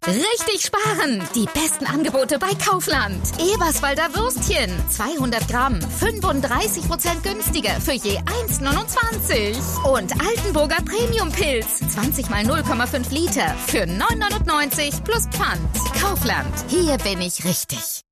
Richtig sparen! Die besten Angebote bei Kaufland. Eberswalder Würstchen, 200 Gramm, 35% günstiger für je 1,29. Und Altenburger Premium-Pilz, 20 mal 0,5 Liter für 9,99 plus Pfand. Kaufland, hier bin ich richtig.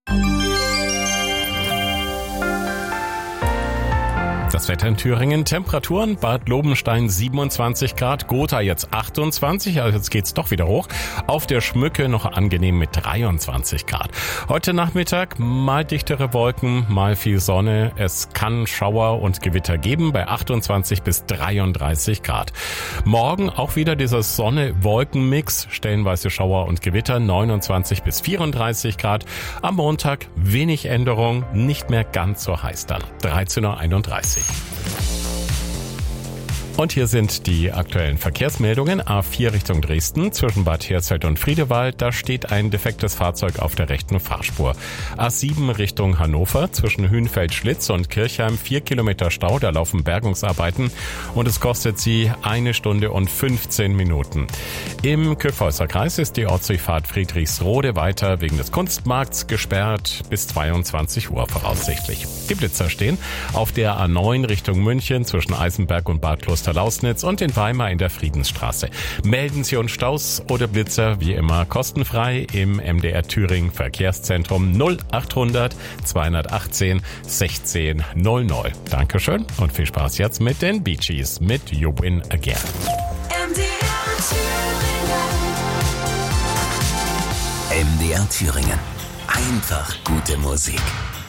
Das Wetter in Thüringen, Temperaturen, Bad Lobenstein 27 Grad, Gotha jetzt 28, also jetzt geht's doch wieder hoch. Auf der Schmücke noch angenehm mit 23 Grad. Heute Nachmittag mal dichtere Wolken, mal viel Sonne. Es kann Schauer und Gewitter geben bei 28 bis 33 Grad. Morgen auch wieder dieser Sonne-Wolken-Mix, stellenweise Schauer und Gewitter, 29 bis 34 Grad. Am Montag wenig Änderung, nicht mehr ganz so heiß dann, 13:31 Uhr. Und hier sind die aktuellen Verkehrsmeldungen. A4 Richtung Dresden zwischen Bad Hersfeld und Friedewald. Da steht ein defektes Fahrzeug auf der rechten Fahrspur. A7 Richtung Hannover zwischen Hünfeld-Schlitz und Kirchheim 4 Kilometer Stau. Da laufen Bergungsarbeiten und es kostet Sie 1 Stunde und 15 Minuten. Im Kyffhäuser Kreis ist die Ortsdurchfahrt Friedrichsrode weiter wegen des Kunstmarkts gesperrt bis 22 Uhr voraussichtlich. Die Blitzer stehen auf der A9 Richtung München zwischen Eisenberg und Bad Klosterlausnitz und in Weimar in der Friedensstraße. Melden Sie uns Staus oder Blitzer wie immer kostenfrei im MDR Thüringen Verkehrszentrum 0800 218 16 00. Dankeschön und viel Spaß jetzt mit den Bee Gees mit You Win Again. MDR Thüringen. Einfach gute Musik.